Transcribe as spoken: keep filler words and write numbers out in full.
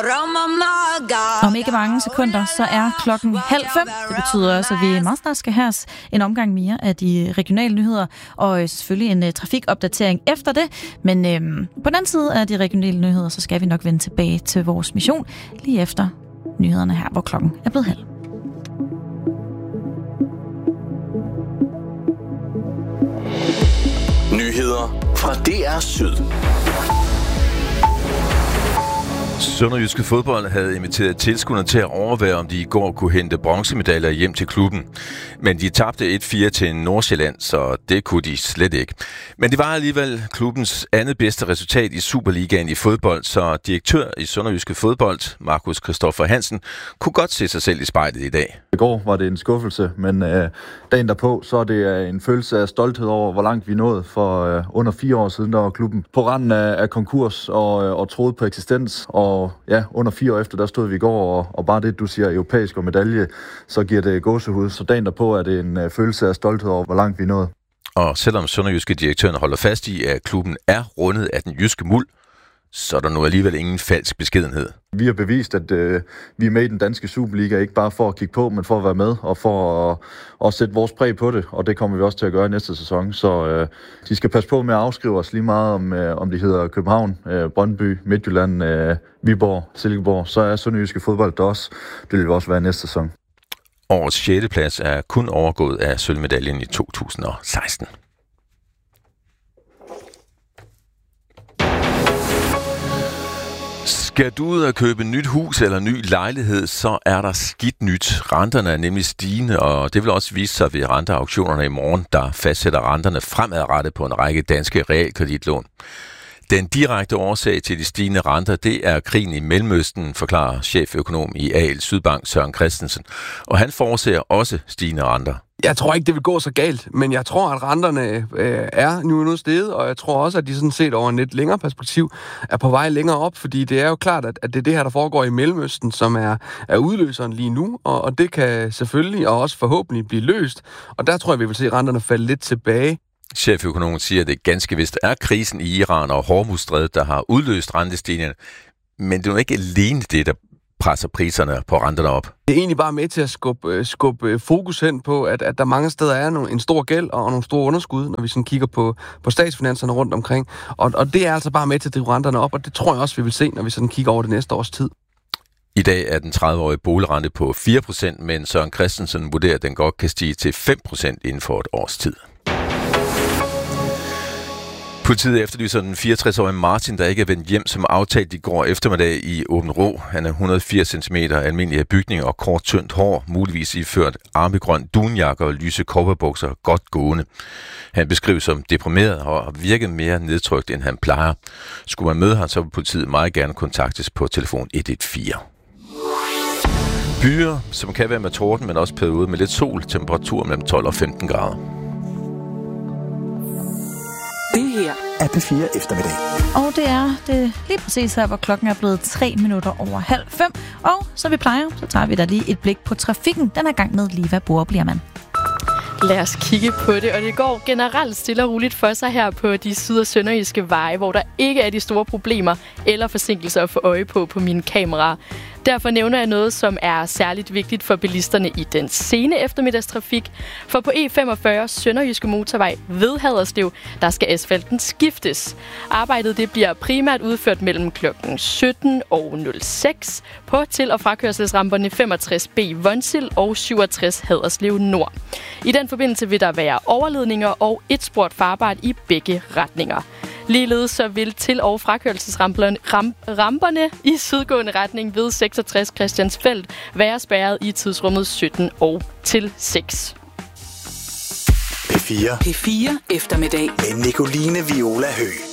Om ikke mange sekunder, så er klokken halv fem. Det betyder også, at vi meget snart skal have en omgang mere af de regionale nyheder, og selvfølgelig en uh, trafikopdatering efter det. Men øhm, på den anden side af de regionale nyheder, så skal vi nok vende tilbage til vores mission lige efter nyhederne her, hvor klokken er blevet halv. Nyheder fra D R Syd. Sønderjyske Fodbold havde inviteret tilskuerne til at overveje, om de i går kunne hente bronzemedaljer hjem til klubben. Men de tabte et fire til Nordsjælland, så det kunne de slet ikke. Men det var alligevel klubbens andet bedste resultat i Superligaen i fodbold, så direktør i Sønderjyske Fodbold, Markus Christoffer Hansen, kunne godt se sig selv i spejlet i dag. I går var det en skuffelse, men øh, dagen derpå, så er det en følelse af stolthed over, hvor langt vi nåede. For øh, under fire år siden, der var klubben på randen af, af konkurs og, øh, og troede på eksistens. Og ja, under fire år efter, der stod vi i går, og, og bare det, du siger, europæisk og medalje, så giver det gåsehud. Så dagen derpå er det en øh, følelse af stolthed over, hvor langt vi nåede. Og selvom sønderjyske direktøren holder fast i, at klubben er rundet af den jyske muld, så er der nu alligevel ingen falsk beskedenhed. Vi har bevist, at øh, vi er med i den danske Superliga, ikke bare for at kigge på, men for at være med, og for at, at sætte vores præg på det, og det kommer vi også til at gøre i næste sæson. Så øh, de skal passe på med at afskrive os lige meget, om, øh, om det hedder København, øh, Brøndby, Midtjylland, øh, Viborg, Silkeborg. Så er Sønderjyske Fodbold der også. Det vil også være næste sæson. Årets sjette plads er kun overgået af sølvmedaljen i to tusind og seksten. Skal du ud og købe nyt hus eller ny lejlighed, så er der skidt nyt. Renterne er nemlig stigende, og det vil også vise sig ved renteauktionerne i morgen, der fastsætter renterne fremadrettet på en række danske realkreditlån. Den direkte årsag til de stigende renter, det er krigen i Mellemøsten, forklarer cheføkonom i A L Sydbank Søren Christensen. Og han forudser også stigende renter. Jeg tror ikke, det vil gå så galt, men jeg tror, at renterne øh, er nu nu steget, og jeg tror også, at de sådan set over en lidt længere perspektiv er på vej længere op, fordi det er jo klart, at, at det er det her, der foregår i Mellemøsten, som er, er udløseren lige nu, og, og det kan selvfølgelig og også forhåbentlig blive løst, og der tror jeg, vi vil se renterne falde lidt tilbage. Cheføkonomen siger, at det ganske vist er krisen i Iran og Hormuzstrædet, der har udløst rentestigningerne, men det er jo ikke alene det, der presser priserne på renterne op. Det er egentlig bare med til at skubbe, skubbe fokus hen på, at, at der mange steder er en stor gæld og nogle store underskud, når vi sådan kigger på, på statsfinanserne rundt omkring. Og, og det er altså bare med til at drive renterne op, og det tror jeg også, vi vil se, når vi sådan kigger over det næste års tid. I dag er den tredive-årige boligrente på fire procent, men Søren Christensen vurderer, at den godt kan stige til fem procent inden for et års tid. Politiet efterlyser den fireogtres-årige Martin, der ikke er vendt hjem som aftalt i går eftermiddag i Åben Rå. Han er et hundrede og firs centimeter almindelig af bygning og kort tyndt hår, muligvis iført armegrøn dunjakke og lyse cowboybukser, godt gående. Han beskrives som deprimeret og har virket mere nedtrykt, end han plejer. Skulle man møde ham, så vil politiet meget gerne kontaktes på telefon et et fire. Byer, som kan være med torden, men også perioder med lidt sol, temperatur mellem tolv og femten grader. Det her er P fire eftermiddag. Og det er det lige præcis her, hvor klokken er blevet tre minutter over halv fem. Og så vi plejer, så tager vi da lige et blik på trafikken. Den er gang med lige, hvad bor bliver man. Lad os kigge på det, og det går generelt stille og roligt for sig her på de syd- og sønderjyske veje, hvor der ikke er de store problemer eller forsinkelser at få øje på på mine kameraer. Derfor nævner jeg noget, som er særligt vigtigt for bilisterne i den sene eftermiddagstrafik. For på E femogfyrre Sønderjyske Motorvej ved Haderslev, der skal asfalten skiftes. Arbejdet det bliver primært udført mellem klokken sytten og nul seks på til- og frakørselsramperne femogtres B Vonsild og syvogtres Haderslev Nord. I den forbindelse vil der være overledninger og et sport farbart i begge retninger. Ligeledes så vil til- og frakørselsramperne ram, ramperne i sydgående retning ved seksogtres Christiansfeld være spærret i tidsrummet sytten og til seks. P fire. P fire eftermiddag Med Nicoline Viola Høgh.